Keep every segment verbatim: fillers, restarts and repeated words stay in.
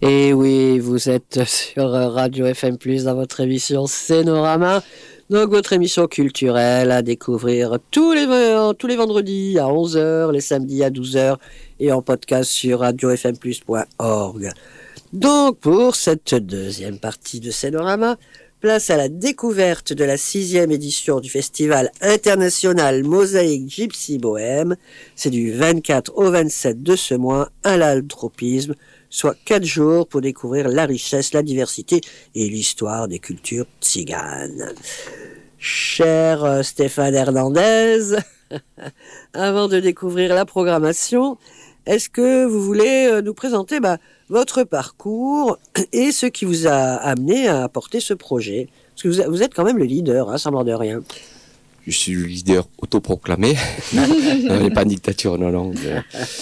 Et oui, vous êtes sur Radio F M plus, dans votre émission Scénorama. Donc, votre émission culturelle à découvrir tous les, tous les vendredis à onze heures, les samedis à douze heures et en podcast sur radio f m plus point org. Donc, pour cette deuxième partie de Scénorama, place à la découverte de la sixième édition du Festival international Mosaïque Gypsy Bohème. C'est du vingt-quatre au vingt-sept de ce mois à l'Altropisme, soit quatre jours pour découvrir la richesse, la diversité et l'histoire des cultures tziganes. Cher euh, Stéphane Hernandez, avant de découvrir la programmation, est-ce que vous voulez euh, nous présenter bah, votre parcours et ce qui vous a amené à porter ce projet? Parce que vous, vous êtes quand même le leader, hein, sans de rien. Je suis le leader autoproclamé. On n'est pas en dictature, non, non. De,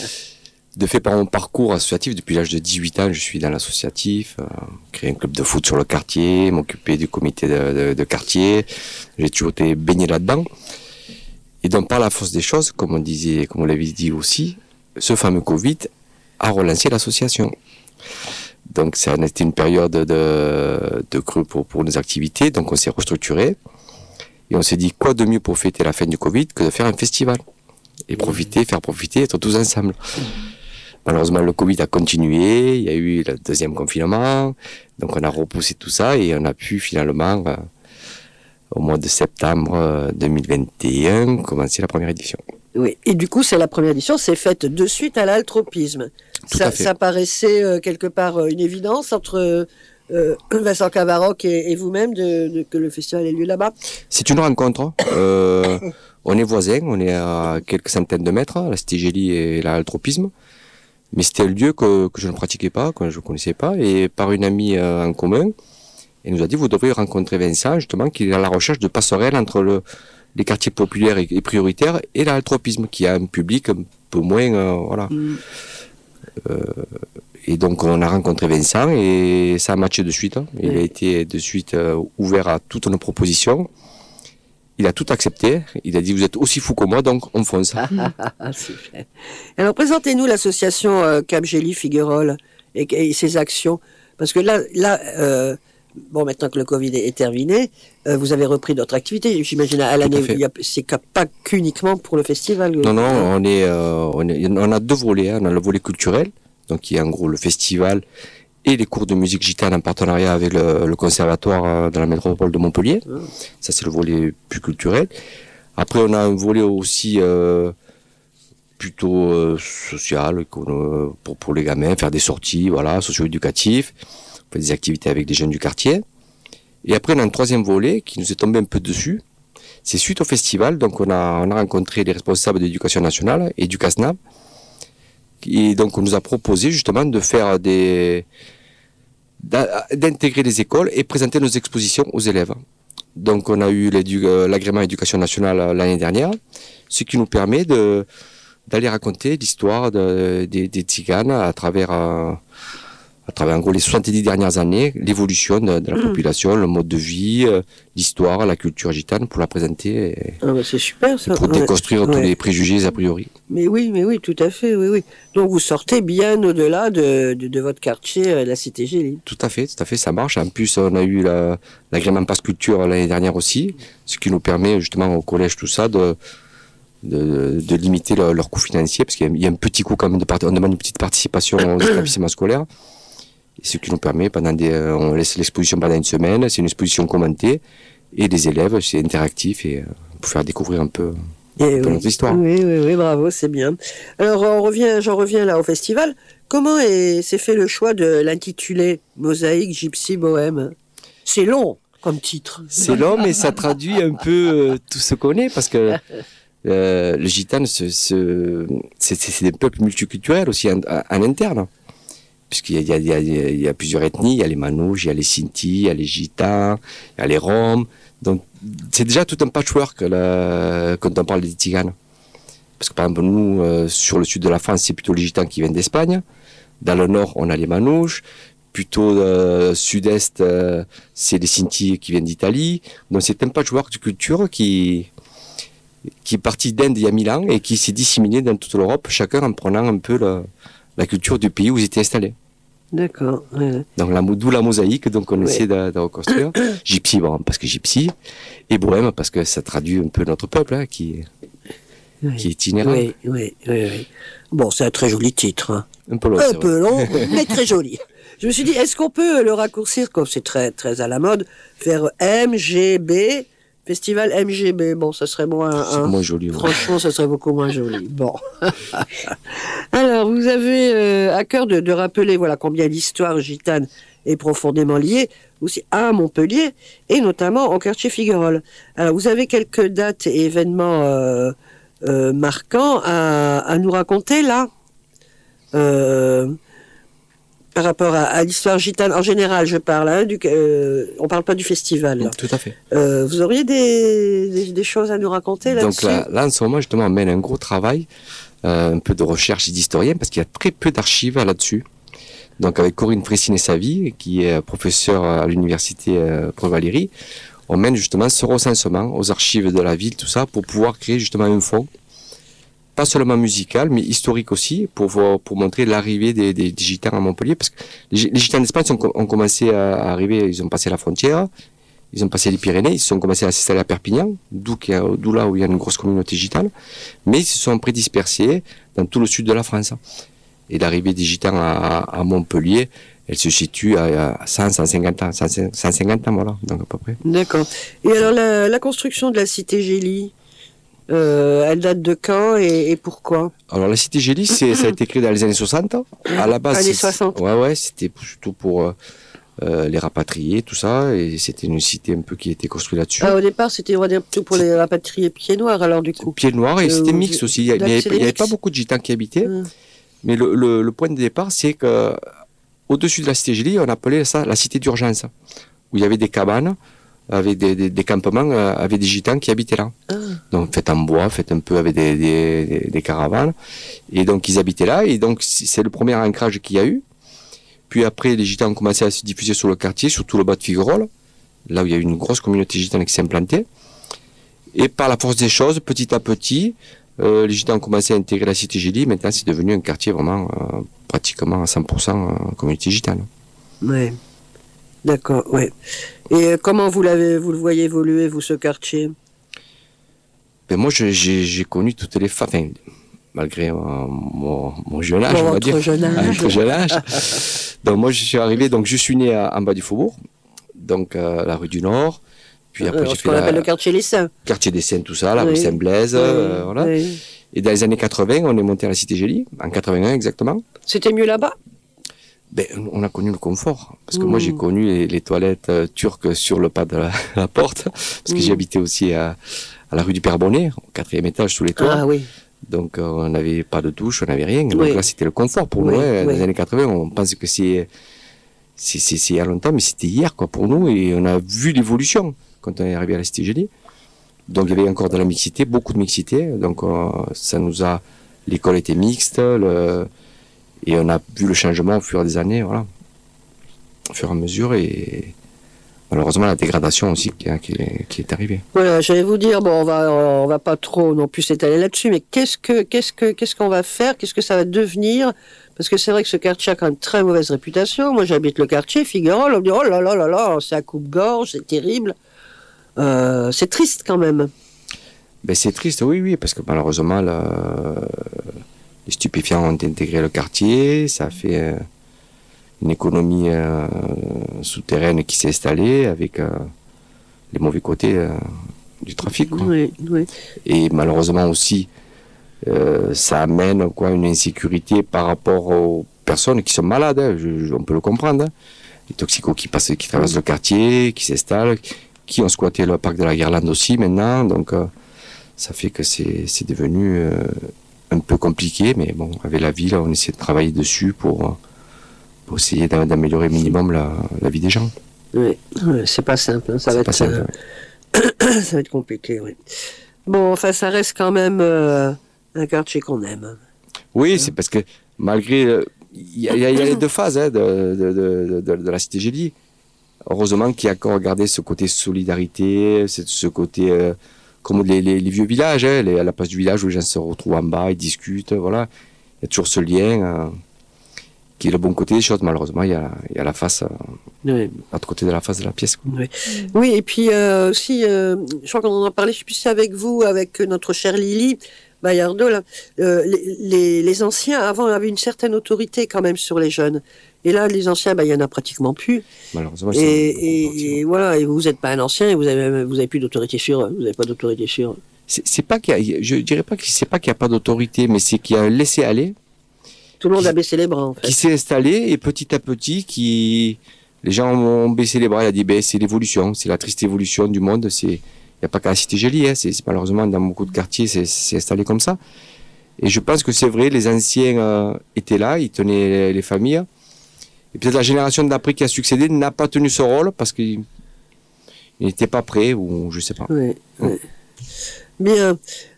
de fait, par mon parcours associatif, depuis l'âge de dix-huit ans, je suis dans l'associatif, euh, créer un club de foot sur le quartier, m'occuper du comité de, de, de quartier. J'ai toujours été baigné là-dedans. Et donc, par la force des choses, comme on disait, comme on l'avait dit aussi, ce fameux Covid a relancé l'association. Donc, ça a été une période de, de creux pour, pour nos activités. Donc, on s'est restructuré. Et on s'est dit, quoi de mieux pour fêter la fin du Covid que de faire un festival? Et profiter, faire profiter, être tous ensemble. Malheureusement, le Covid a continué. Il y a eu le deuxième confinement. Donc, on a repoussé tout ça et on a pu finalement, euh, au mois de septembre euh, deux mille vingt et un, commencer la première édition. Oui, et du coup, c'est la première édition, c'est faite de suite à l'Altropisme. Tout ça, à fait. Ça paraissait euh, quelque part euh, une évidence entre euh, Vincent Cavaroc et, et vous-même de, de, que le festival ait lieu là-bas. C'est une rencontre. Euh, on est voisins, on est à quelques centaines de mètres, la Cité Gélie et l'Altropisme. Mais c'était un lieu que, que je ne pratiquais pas, que je ne connaissais pas. Et par une amie euh, en commun, elle nous a dit, vous devriez rencontrer Vincent, justement, qui est à la recherche de passerelles entre le les quartiers populaires et, et prioritaires et l'altropisme qui a un public un peu moins euh, voilà mm. euh, et donc on a rencontré Vincent et ça a matché de suite, hein. Il mm. a été de suite euh, ouvert à toutes nos propositions, il a tout accepté, il a dit vous êtes aussi fou que moi donc on fonce. Super. Alors présentez-nous l'association euh, Cap Gélie Figuerolles et, et ses actions, parce que là là euh, bon, maintenant que le Covid est terminé, euh, vous avez repris d'autres activités, j'imagine, à l'année. Il y a, c'est pas qu'uniquement pour le festival. Non, non, on, est, euh, on, est, on a deux volets. Hein. On a le volet culturel, donc qui est en gros le festival et les cours de musique gitane en partenariat avec le, le conservatoire euh, dans la métropole de Montpellier. Ah. Ça, c'est le volet plus culturel. Après, on a un volet aussi euh, plutôt euh, social, euh, pour, pour les gamins, faire des sorties, voilà, socio-éducatifs. On fait des activités avec des jeunes du quartier. Et après, on a un troisième volet qui nous est tombé un peu dessus. C'est suite au festival. Donc, on a, on a rencontré les responsables de l'éducation nationale et du CASNAB. Et donc, on nous a proposé justement de faire des, d'intégrer les écoles et présenter nos expositions aux élèves. Donc, on a eu l'agrément éducation nationale l'année dernière, ce qui nous permet de, d'aller raconter l'histoire de, des, des tziganes à travers, euh, à travers en gros les soixante-dix dernières années, l'évolution de, de la mmh. population, le mode de vie, euh, l'histoire, la culture gitane, pour la présenter. Et, ah bah c'est super ça. Pour ouais. déconstruire ouais. tous les préjugés a priori. Mais oui, mais oui, tout à fait, oui, oui. Donc vous sortez bien au-delà de, de, de votre quartier, la Cité Gélie. Tout à fait, tout à fait, ça marche. En plus, on a eu la, l'agrément Passe Culture l'année dernière aussi, ce qui nous permet justement au collège tout ça de de, de limiter leur, leur coût financier, parce qu'il y a, il y a un petit coût quand même de part... on demande une petite participation aux établissements scolaires. Ce qui nous permet, pendant des, on laisse l'exposition pendant une semaine, c'est une exposition commentée, et les élèves, c'est interactif, et pour faire découvrir un peu, un peu oui, notre histoire. Oui, oui, oui, bravo, c'est bien. Alors, on revient, j'en reviens là au festival. Comment est, s'est fait le choix de l'intituler Mosaïque Gypsy Bohème? C'est long comme titre. C'est long, mais ça traduit un peu euh, tout ce qu'on est, parce que euh, le gitane, c'est, c'est, c'est des peuples multiculturels aussi en, en interne. Puisqu'il y a, il y, a, il y a plusieurs ethnies, il y a les Manouches, il y a les Sinti, il y a les Gitans, il y a les Roms. Donc, c'est déjà tout un patchwork là, quand on parle des Tziganes. Parce que par exemple, nous, euh, sur le sud de la France, c'est plutôt les Gitans qui viennent d'Espagne. Dans le nord, on a les Manouches. Plutôt euh, sud-est, euh, c'est les Sinti qui viennent d'Italie. Donc, c'est un patchwork de culture qui, qui est parti d'Inde il y a mille ans et qui s'est disséminé dans toute l'Europe, chacun en prenant un peu le... la culture du pays où ils étaient installés. D'accord. Ouais. Donc, la, d'où la mosaïque, donc on Ouais. essaie de, de reconstruire. Gypsy, bon, parce que gypsy, et bohème, parce que ça traduit un peu notre peuple, hein, qui, Ouais. qui est itinérant. Oui, oui, oui, oui. Bon, c'est un très joli titre. Hein. Un peu long, Un c'est peu vrai. long, mais très joli. Je me suis dit, est-ce qu'on peut le raccourcir, comme c'est très, très à la mode, faire M G B, Festival M G B. Bon, ça serait moins... C'est hein. moins joli. Ouais. Franchement, ça serait beaucoup moins joli. Bon. Alors, vous avez euh, à cœur de, de rappeler voilà, combien l'histoire gitane est profondément liée aussi à Montpellier, et notamment au quartier Figuerolles. Alors, vous avez quelques dates et événements euh, euh, marquants à, à nous raconter, là euh, par rapport à, à l'histoire gitane en général, je parle. Hein, du, euh, on parle pas du festival. Là. Tout à fait. Euh, vous auriez des, des, des choses à nous raconter là-dessus? Donc là, là, en ce moment, justement, on mène un gros travail, euh, un peu de recherche et d'historien, parce qu'il y a très peu d'archives là-dessus. Donc avec Corinne Fressinet-Savy, qui est professeure à l'université euh, Paul-Valéry, on mène justement ce recensement aux archives de la ville, tout ça, pour pouvoir créer justement un fonds, pas seulement musical, mais historique aussi, pour voir, pour montrer l'arrivée des, des, des gitans à Montpellier, parce que les, les gitans d'Espagne ont, ont commencé à arriver, ils ont passé la frontière, ils ont passé les Pyrénées, ils ont commencé à s'installer à Perpignan, d'où, d'où là où il y a une grosse communauté gitane, mais ils se sont prédispersés dans tout le sud de la France. Et l'arrivée des gitans à, à Montpellier, elle se situe à cent, cent cinquante ans, cent cinquante ans, voilà, donc à peu près. D'accord. Et alors, la, la construction de la cité Gélie, euh, elle date de quand et, et pourquoi? Alors, la cité Gélie, c'est, ça a été créé dans les années soixante. À la base, années c'est, soixante. Ouais, ouais, c'était surtout pour euh, euh, les rapatriés, tout ça, et c'était une cité un peu qui était construite là-dessus. Ah, au départ, c'était on va dire, plutôt pour les rapatriés pieds noirs, alors du coup. Pieds noirs, et Euh, c'était vous- mixte aussi. Il n'y avait, il y avait pas beaucoup de gitans qui habitaient. Hum. Mais le, le, le point de départ, c'est que au-dessus de la cité Gélie, on appelait ça la cité d'urgence, où il y avait des cabanes, avec des, des, des campements, euh, avec des gitans qui habitaient là. Ah. Donc faites en bois, faites un peu avec des, des, des, des caravanes. Et donc ils habitaient là, et donc c'est le premier ancrage qu'il y a eu. Puis après, les gitans ont commencé à se diffuser sur le quartier, sur tout le bas de Figuerolles, là où il y a eu une grosse communauté gitane qui s'est implantée. Et par la force des choses, petit à petit, Euh, les gitans ont commencé à intégrer la cité Gélie. Maintenant, c'est devenu un quartier vraiment euh, pratiquement à cent pour cent euh, communauté gitane. Ouais. D'accord, ouais. Et euh, comment vous l'avez, vous le voyez évoluer, vous, ce quartier? Mais moi, je- j'ai j'ai connu toutes les femmes, enfin, malgré euh, mon, mon jeune âge, Bon, on va votre dire. jeune âge. Un très jeune âge. Donc moi, je suis arrivé, donc je suis né à- en bas du Faubourg, donc euh, la rue du Nord. Puis après, Euh, j'ai ce fait qu'on appelle le le quartier Les Saints. quartier des Seines, tout ça, la Oui. rue Saint-Blaise, euh, voilà. Oui. Et dans les années quatre-vingts, on est monté à la cité Gélie, en quatre-vingt-un exactement. C'était mieux là-bas? Ben, on a connu le confort. Parce que Mmh. moi, j'ai connu les, les toilettes euh, turques sur le pas de la, la porte. Parce que Mmh. j'ai habité aussi à, à la rue du Père Bonnet, au quatrième étage, sous les toits. Ah oui. Donc, euh, on n'avait pas de douche, on n'avait rien. Donc Oui. là, c'était le confort pour Oui, nous. Hein. Dans oui. les années quatre-vingts, on pense que c'est, c'est, c'est, c'est il y a longtemps, mais c'était hier, quoi, pour nous. Et on a vu l'évolution quand on est arrivé à la cité Gélie. Donc, il y avait encore de la mixité, beaucoup de mixité. Donc, euh, ça nous a, l'école était mixte, le, et on a vu le changement au fur et des années, voilà. Au fur et à mesure, et malheureusement, la dégradation aussi qui, qui, est, qui est arrivée. Voilà, j'allais vous dire, bon, on va, on va pas trop non plus s'étaler là-dessus, mais qu'est-ce que, qu'est-ce que, qu'est-ce qu'on va faire? Qu'est-ce que ça va devenir? Parce que c'est vrai que ce quartier a quand même très mauvaise réputation. Moi, j'habite le quartier, Figuerolles, on me dit, oh là là là là, c'est à coupe-gorge, c'est terrible. Euh, c'est triste quand même. Ben, c'est triste, oui, oui, parce que malheureusement, le, les stupéfiants ont intégré le quartier, ça a fait euh, une économie euh, souterraine qui s'est installée avec euh, les mauvais côtés euh, du trafic, quoi. Oui, oui. Et malheureusement aussi, euh, ça amène quoi, une insécurité par rapport aux personnes qui sont malades, hein, je, je, on peut le comprendre. Hein. Les toxicos qui passent, qui traversent le quartier, qui s'installent, qui ont squatté le parc de la Guirlande aussi maintenant, donc euh, ça fait que c'est, c'est devenu euh, un peu compliqué, mais bon, avec la ville, on essaie de travailler dessus pour, pour essayer d'améliorer au minimum la, la vie des gens. Oui, oui, c'est pas simple, hein, ça, C'est va pas être, simple, euh, ça va être compliqué, oui. Bon, enfin, ça reste quand même euh, un quartier qu'on aime. Oui, c'est parce que malgré... euh, Il y, a, il y a les deux phases hein, de, de, de, de, de la cité Gélie. Heureusement qu'il y a encore gardé ce côté solidarité, ce, ce côté euh, comme les, les, les vieux villages, hein, les, à la place du village où les gens se retrouvent en bas, ils discutent, voilà. Il y a toujours ce lien. Euh, qui est le bon côté des choses. Malheureusement, il y a, il y a la face, Oui. l'autre côté de la face de la pièce, quoi. Oui. Oui, et puis euh, aussi, euh, je crois qu'on en a parlé, je sais plus si c'est avec vous, avec notre chère Lily Bayardo, là, euh, les, les, les anciens, avant, avaient une certaine autorité quand même sur les jeunes. Et là, les anciens, bah, il y en a pratiquement plus. Malheureusement, Et, c'est et, et voilà, et vous n'êtes pas un ancien, et vous avez, vous avez plus d'autorité sur eux. Vous n'avez pas d'autorité sur eux. C'est, c'est pas qu'il y a, je dirais pas que c'est pas qu'il n'y a pas d'autorité, mais c'est qu'il y a un laisser-aller. Tout le monde qui, a baissé les bras, en fait. Qui s'est installé, et petit à petit, qui, les gens ont baissé les bras. Il a dit, ben, c'est l'évolution, c'est la triste évolution du monde. C'est, il n'y a pas qu'à la Cité Jolie, hein, c'est, c'est malheureusement dans beaucoup de quartiers, c'est, c'est installé comme ça. Et je pense que c'est vrai, les anciens euh, étaient là, ils tenaient les, les familles. Et peut-être la génération d'après qui a succédé n'a pas tenu ce rôle parce qu'il n'était pas prêt, ou je sais pas. Oui, mmh. oui. Bien.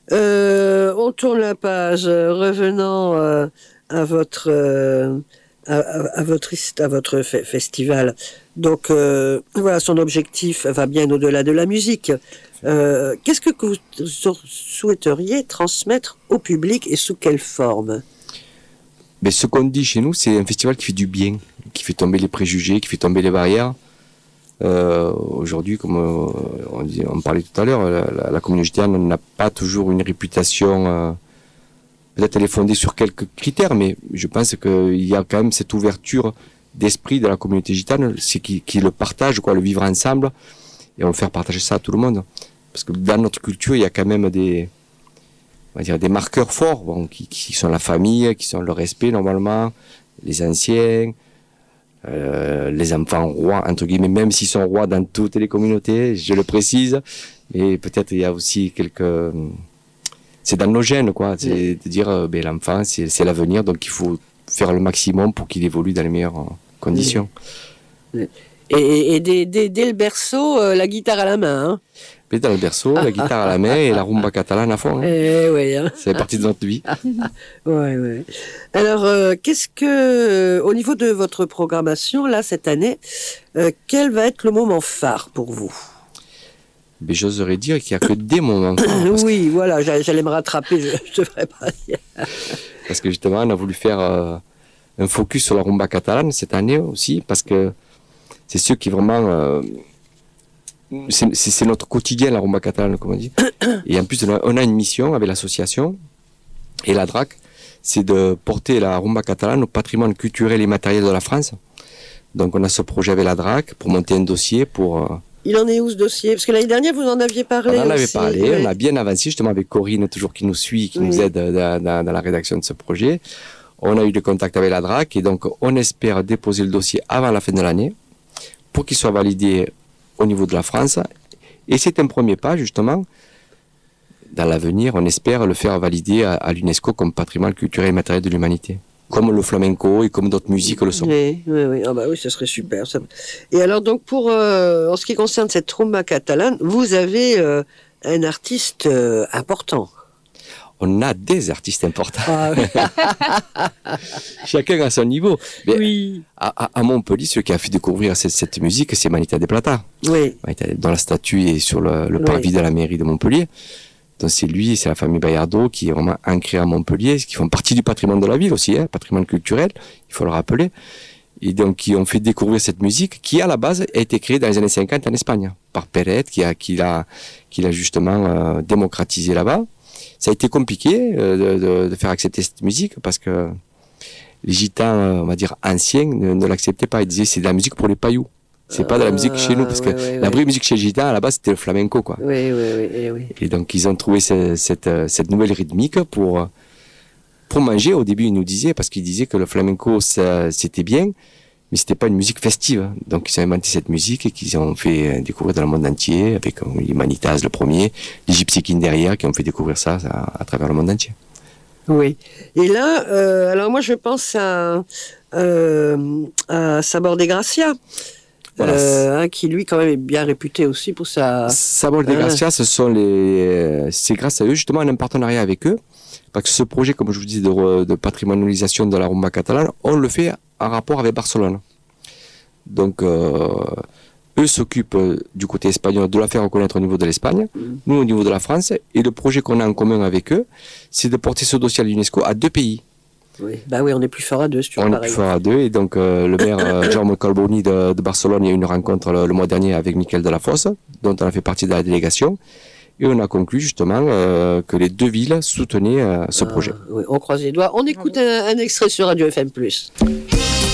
Euh, on tourne la page. Revenant euh, à votre euh, à, à votre à votre fe- festival. Donc euh, voilà, son objectif va bien au-delà de la musique. Euh, qu'est-ce que vous souhaiteriez transmettre au public et sous quelle forme? Mais ce qu'on dit chez nous, c'est un festival qui fait du bien, qui fait tomber les préjugés, qui fait tomber les barrières. Euh, aujourd'hui, comme euh, on, dit, on parlait tout à l'heure, la, la, la communauté gitane n'a pas toujours une réputation. Euh, peut-être elle est fondée sur quelques critères, mais je pense qu'il y a quand même cette ouverture d'esprit de la communauté gitane, c'est qui, qui le partage, quoi, le vivre ensemble, et on veut faire partager ça à tout le monde. Parce que dans notre culture, il y a quand même des, on va dire, des marqueurs forts, bon, qui, qui sont la famille, qui sont le respect normalement, les anciens, euh, les enfants rois, entre guillemets, même s'ils sont rois dans toutes les communautés, je le précise, mais peut-être il y a aussi quelques... C'est dans nos gènes, quoi, c'est oui. de dire, euh, ben, l'enfant, c'est, c'est l'avenir, donc il faut faire le maximum pour qu'il évolue dans les meilleures euh, conditions. Oui. Et, et, et dès, dès, dès le berceau, euh, la guitare à la main, hein. Mais dans le berceau, la guitare à la main et la rumba catalane à fond. Hein. Eh oui, hein. C'est partie de notre vie. Ouais, ouais. Alors, euh, qu'est-ce que, au niveau de votre programmation, là, cette année, euh, quel va être le moment phare pour vous? Mais j'oserais dire qu'il n'y a que des moments phares. Oui, que... voilà, j'allais me rattraper, je ne devrais pas dire. Parce que justement, on a voulu faire euh, un focus sur la rumba catalane cette année aussi, parce que c'est ceux qui vraiment... Euh, C'est, c'est, c'est notre quotidien, la rumba catalane, comme on dit. Et en plus, on a une mission avec l'association et la D R A C, c'est de porter la rumba catalane au patrimoine culturel et matériel de la France. Donc, on a ce projet avec la D R A C pour monter un dossier pour... Euh... Il en est où, ce dossier? Parce que l'année dernière, vous en aviez parlé. On en avait aussi, parlé, ouais. On a bien avancé, justement, avec Corinne, toujours qui nous suit, qui oui. nous aide dans, dans, dans la rédaction de ce projet. On a eu des contacts avec la D R A C et donc, on espère déposer le dossier avant la fin de l'année pour qu'il soit validé au niveau de la France. Et c'est un premier pas, justement. Dans l'avenir, on espère le faire valider à, à l'UNESCO comme patrimoine culturel et matériel de l'humanité. Comme le flamenco et comme d'autres musiques le sont. Oui, oui, oui. Ah bah oui, ce serait super. Ça. Et alors, donc, pour, euh, en ce qui concerne cette rumba catalane, vous avez euh, un artiste euh, important. On a des artistes importants. Ah, oui. Chacun à son niveau. Mais oui. À, à Montpellier, ce qui a fait découvrir cette, cette musique, c'est Manita de Plata. Oui. Manita, dont la statue est sur le, le parvis oui. de la mairie de Montpellier. Donc c'est lui, c'est la famille Bayardo qui est vraiment ancrée à Montpellier, qui font partie du patrimoine de la ville aussi, hein, patrimoine culturel, il faut le rappeler. Et donc qui ont fait découvrir cette musique qui, à la base, a été créée dans les années cinquante en Espagne, par Peret, qui a, qui l'a, qui l'a justement euh, démocratisé là-bas. Ça a été compliqué euh, de, de, de faire accepter cette musique parce que les gitans, on va dire anciens, ne, ne l'acceptaient pas. Ils disaient c'est de la musique pour les pailloux. C'est euh, pas de la musique chez nous parce oui, que oui, la vraie oui. musique chez les gitans à la base c'était le flamenco, quoi. Oui, oui, oui, et oui. Et donc ils ont trouvé ce, cette, cette nouvelle rythmique pour pour manger. Au début ils nous disaient parce qu'ils disaient que le flamenco ça, c'était bien, mais c'était pas une musique festive. Donc ils ont inventé cette musique et qu'ils ont fait découvrir dans le monde entier avec les Manitas le premier, les Gypsy Kings derrière qui ont fait découvrir ça à, à travers le monde entier. Oui. Et là, euh, alors moi je pense à, euh, à Sabor de Gracia, voilà. euh, hein, qui lui quand même est bien réputé aussi pour sa... Sabor de Gracia, euh... ce sont les, c'est grâce à eux justement on a un partenariat avec eux, parce que ce projet, comme je vous dis, de, de patrimonialisation de la rumba catalane, on le fait en rapport avec Barcelone. Donc, euh, eux s'occupent euh, du côté espagnol de la faire reconnaître au niveau de l'Espagne, mmh. nous au niveau de la France, et le projet qu'on a en commun avec eux, c'est de porter ce dossier à l'UNESCO à deux pays. Oui. Bah oui, on est plus fort à deux, c'est toujours On pareil. est plus fort à deux. Et donc, euh, le maire euh, Jaume Colboni de, de Barcelone, il y a eu une rencontre le, le mois dernier avec Michael Delafosse, dont on a fait partie de la délégation. Et on a conclu justement euh, que les deux villes soutenaient euh, ce Ah, projet. Oui, on croise les doigts. On écoute un, un extrait sur Radio F M plus.